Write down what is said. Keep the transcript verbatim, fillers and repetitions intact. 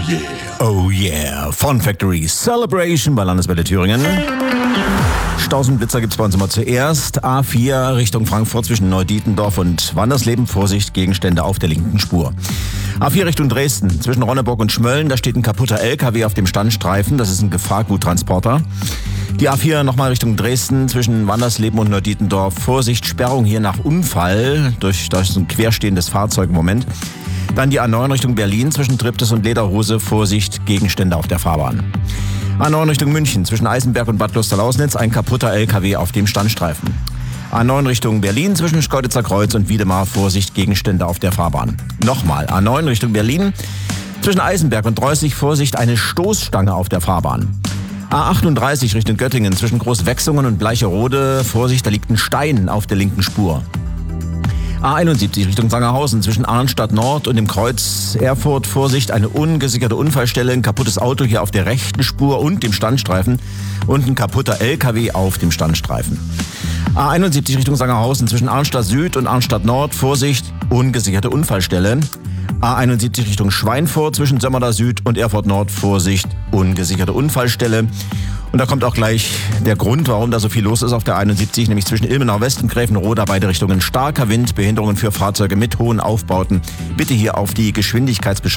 yeah. Oh yeah. Fun Factory Celebration bei Landeswelle Thüringen. Stausenblitzer gibt's bei uns immer zuerst. A vier Richtung Frankfurt zwischen Neudietendorf und Wandersleben. Vorsicht, Gegenstände auf der linken Spur. A vier Richtung Dresden zwischen Ronneburg und Schmölln. Da steht ein kaputter L K W auf dem Standstreifen. Das ist ein Gefahrguttransporter. Die A vier nochmal Richtung Dresden zwischen Wandersleben und Neudietendorf. Vorsicht, Sperrung hier nach Unfall durch, durch ein querstehendes Fahrzeug im Moment. Dann die A neun Richtung Berlin zwischen Triptis und Lederhose. Vorsicht, Gegenstände auf der Fahrbahn. A neun Richtung München zwischen Eisenberg und Bad Loster-Lausnitz. Ein kaputter L K W auf dem Standstreifen. A neun Richtung Berlin zwischen Schkeuditzer Kreuz und Wiedemar. Vorsicht, Gegenstände auf der Fahrbahn. Nochmal A neun Richtung Berlin zwischen Eisenberg und Dreußig. Vorsicht, eine Stoßstange auf der Fahrbahn. A achtunddreißig Richtung Göttingen zwischen Großwechsungen und Bleicherode. Vorsicht, da liegt ein Stein auf der linken Spur. A einundsiebzig Richtung Sangerhausen zwischen Arnstadt Nord und dem Kreuz Erfurt. Vorsicht, eine ungesicherte Unfallstelle, ein kaputtes Auto hier auf der rechten Spur und dem Standstreifen und ein kaputter L K W auf dem Standstreifen. A einundsiebzig Richtung Sangerhausen zwischen Arnstadt Süd und Arnstadt Nord. Vorsicht, ungesicherte Unfallstelle. A einundsiebzig Richtung Schweinfurt zwischen Sömmerda Süd und Erfurt Nord. Vorsicht, ungesicherte Unfallstelle. Und da kommt auch gleich der Grund, warum da so viel los ist auf der einundsiebzig, nämlich zwischen Ilmenau West und Gräfenroda, beide Richtungen starker Wind, Behinderungen für Fahrzeuge mit hohen Aufbauten. Bitte hier auf die Geschwindigkeitsbeschränkung